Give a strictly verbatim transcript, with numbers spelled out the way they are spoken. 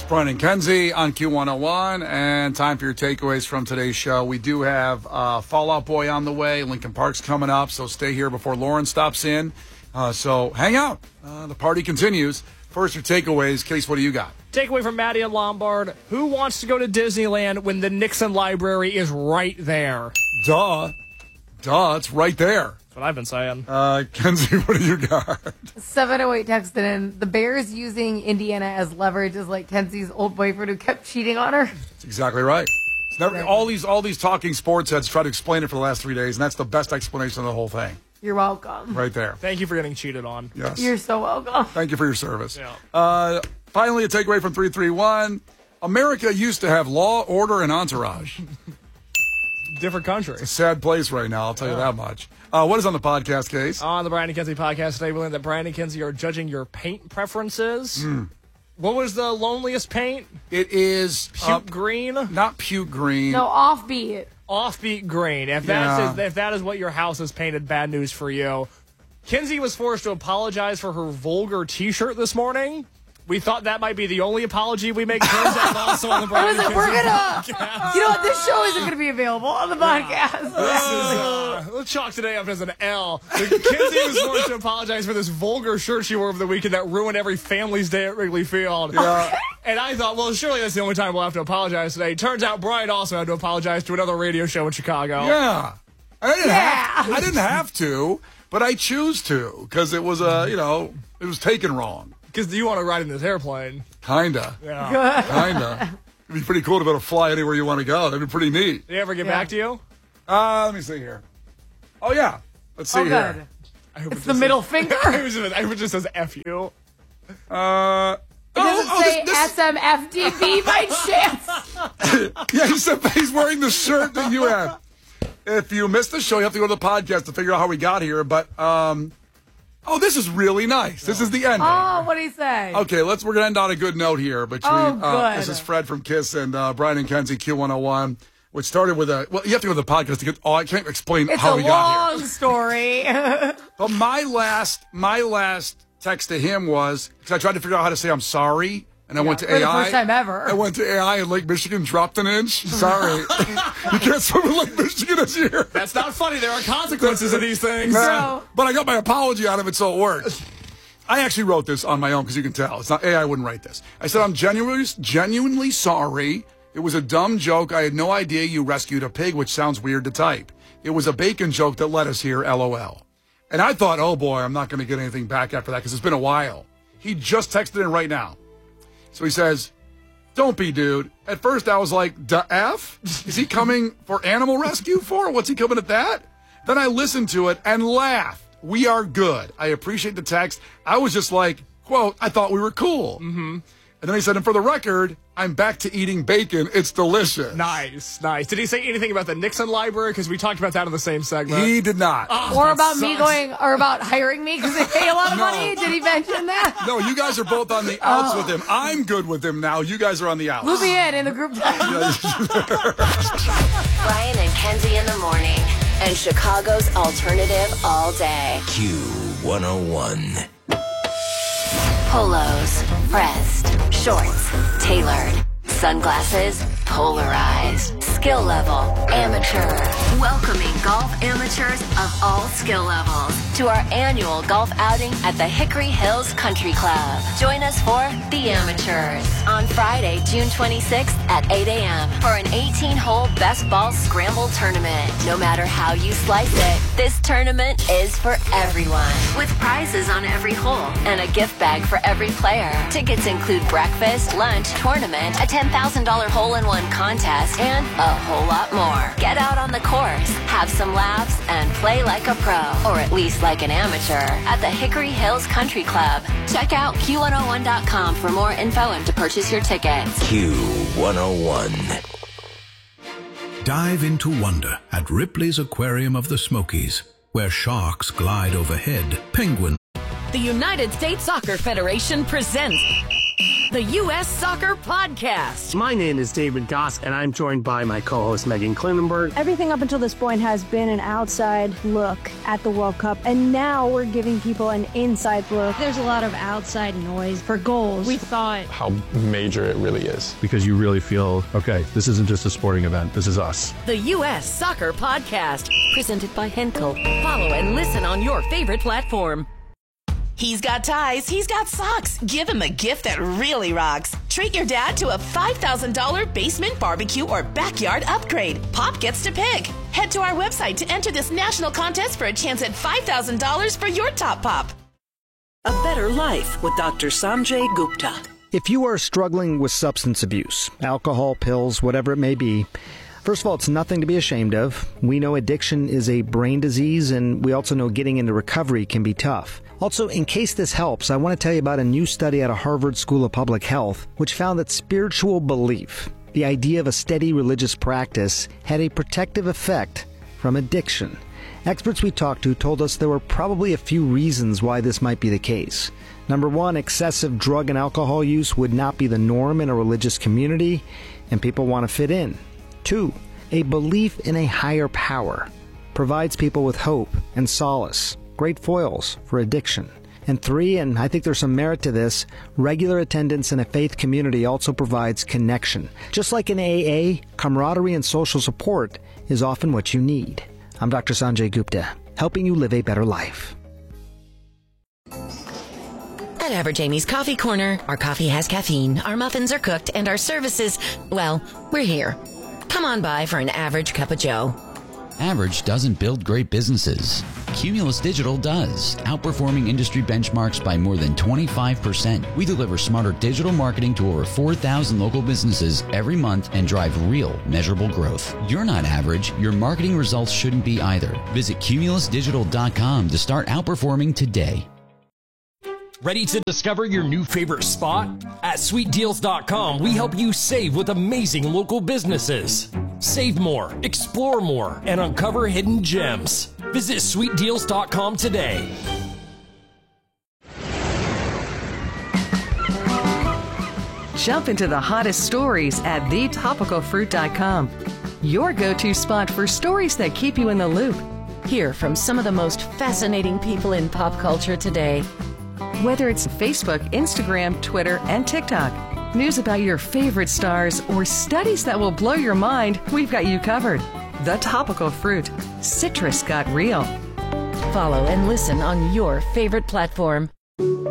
Brian and Kenzie on Q one oh one, and time for your takeaways from today's show. We do have uh, Fall Out Boy on the way. Lincoln Park's coming up, so stay here before Lauren stops in. Uh, so hang out. Uh, the party continues. First, your takeaways. Case, what do you got? Takeaway from Maddie and Lombard. Who wants to go to Disneyland when the Nixon Library is right there? Duh. Duh, it's right there. That's what I've been saying. Uh, Kenzie, what do you got? seven oh eight texted in, the Bears using Indiana as leverage is like Kenzie's old boyfriend who kept cheating on her. That's exactly right. It's never, all these all these talking sports heads try to explain it for the last three days, and that's the best explanation of the whole thing. You're welcome. Right there. Thank you for getting cheated on. Yes. You're so welcome. Thank you for your service. Yeah. Uh, finally, a takeaway from three three one. America used to have law, order, and entourage. Different country. It's a sad place right now, I'll tell yeah. you that much. Uh, what is on the podcast, Case? On the Brian and Kenzie podcast today, we learned that Brian and Kenzie are judging your paint preferences. Mm. What was the loneliest paint? It is... Puke uh, green? Not puke green. No, offbeat. Offbeat green. If, yeah. that's, if that is what your house is painted, bad news for you. Kenzie was forced to apologize for her vulgar T-shirt this morning. We thought that might be the only apology we make. Turns out also on the Brian and Kenzie We're gonna, podcast. You know what? This show isn't going to be available on the podcast. Yeah. This is, uh, let's chalk today up as an L. Kenzie was forced to apologize for this vulgar shirt she wore over the weekend that ruined every family's day at Wrigley Field. Yeah. And I thought, well, surely that's the only time we'll have to apologize today. Turns out Brian also had to apologize to another radio show in Chicago. Yeah. I didn't, yeah. Have, I didn't have to, but I choose to because it was, uh, you know, it was taken wrong. Because you want to ride in this airplane. Kinda. Yeah. Kinda. It'd be pretty cool to be able to fly anywhere you want to go. That'd be pretty neat. Did he ever get yeah. back to you? Uh, let me see here. Oh, yeah. Let's see oh, here. Good. I hope it's it the middle says, finger. I hope it just says F you. Uh... It doesn't oh, say this, this... S M F D B by chance. Yeah, he said he's wearing the shirt that you have. If you missed the show, you have to go to the podcast to figure out how we got here. But, um... oh, this is really nice. This is the ending. Oh, what did he say? Okay, let's. We're gonna end on a good note here. Between oh, good. Uh, this is Fred from Kiss and uh, Brian and Kenzie Q one oh one, which started with a. Well, you have to go to the podcast to get. Oh, I can't explain it's how we got here. It's a long story. But my last, my last text to him was because I tried to figure out how to say I'm sorry, and I yeah, went to for A I. The first time ever. I went to A I in Lake Michigan, dropped an inch. Sorry, you can't swim in Lake Michigan this year. That's not funny. There are consequences of these things. Nah, but I got my apology out of it, so it worked. I actually wrote this on my own because you can tell. It's not A I wouldn't write this. I said, I'm genuinely, genuinely sorry. It was a dumb joke. I had no idea you rescued a pig, which sounds weird to type. It was a bacon joke that led us here, LOL. And I thought, oh boy, I'm not going to get anything back after that because it's been a while. He just texted in right now. So he says, don't be, dude. At first I was like, the F? Is he coming for animal rescue for? What's he coming at that? Then I listened to it and laughed. We are good. I appreciate the text. I was just like, quote, I thought we were cool. Mm-hmm. And then he said, and for the record, I'm back to eating bacon. It's delicious. Nice, nice. Did he say anything about the Nixon Library? Because we talked about that in the same segment. He did not. Oh, or about sucks. me going, or about hiring me because they pay a lot of No. money. Did he mention that? No, you guys are both on the outs oh. with him. I'm good with him now. You guys are on the outs. Loop me in in the group text. Brian and Kenzie in the morning. And Chicago's alternative all day. Q one oh one. Polos, pressed, shorts, tailored, sunglasses, polarized, skill level, amateur. Welcoming golf amateurs of all skill levels to our annual golf outing at the Hickory Hills Country Club. Join us for The Amateurs on Friday, June twenty-sixth at eight a.m. for an eighteen-hole best ball scramble tournament. No matter how you slice it, this tournament is for everyone. With prizes on every hole and a gift bag for every player. Tickets include breakfast, lunch, tournament, a ten thousand dollars hole-in-one contest, and a whole lot more. Get out on the course, have some laughs, and play like a pro, or at least like an amateur, at the Hickory Hills Country Club. Check out Q one oh one dot com for more info and to purchase your tickets. Q one oh one. Dive into wonder at Ripley's Aquarium of the Smokies, where sharks glide overhead, penguins. The United States Soccer Federation presents the U S Soccer Podcast. My name is David Goss, and I'm joined by my co-host Megan Klinenberg. Everything up until this point has been an outside look at the World Cup, and now we're giving people an inside look. There's a lot of outside noise for goals. We thought how major it really is. Because you really feel, okay, this isn't just a sporting event, this is us. The U S Soccer Podcast, presented by Henkel. Follow and listen on your favorite platform. He's got ties, he's got socks. Give him a gift that really rocks. Treat your dad to a five thousand dollars basement barbecue or backyard upgrade. Pop gets to pick. Head to our website to enter this national contest for a chance at five thousand dollars for your top pop. A Better Life with Doctor Sanjay Gupta. If you are struggling with substance abuse, alcohol, pills, whatever it may be, first of all, it's nothing to be ashamed of. We know addiction is a brain disease, and we also know getting into recovery can be tough. Also, in case this helps, I want to tell you about a new study out of Harvard School of Public Health, which found that spiritual belief, the idea of a steady religious practice, had a protective effect from addiction. Experts we talked to told us there were probably a few reasons why this might be the case. Number one, excessive drug and alcohol use would not be the norm in a religious community, and people want to fit in. Two, a belief in a higher power provides people with hope and solace, great foils for addiction. And three, and I think there's some merit to this, regular attendance in a faith community also provides connection. Just like in A A, camaraderie and social support is often what you need. I'm Doctor Sanjay Gupta, helping you live a better life. At Average Amy's Coffee Corner, our coffee has caffeine, our muffins are cooked, and our services, well, we're here. Come on by for an average cup of joe. Average doesn't build great businesses. Cumulus Digital does, outperforming industry benchmarks by more than twenty-five percent. We deliver smarter digital marketing to over four thousand local businesses every month and drive real, measurable growth. You're not average. Your marketing results shouldn't be either. Visit cumulus digital dot com to start outperforming today. Ready to discover your new favorite spot? At sweet deals dot com, we help you save with amazing local businesses. Save more, explore more, and uncover hidden gems. Visit sweet deals dot com today. Jump into the hottest stories at the topical fruit dot com. Your go-to spot for stories that keep you in the loop. Hear from some of the most fascinating people in pop culture today. Whether it's Facebook, Instagram, Twitter, and TikTok, news about your favorite stars, or studies that will blow your mind, we've got you covered. The Topical Fruit. Citrus got real. Follow and listen on your favorite platform.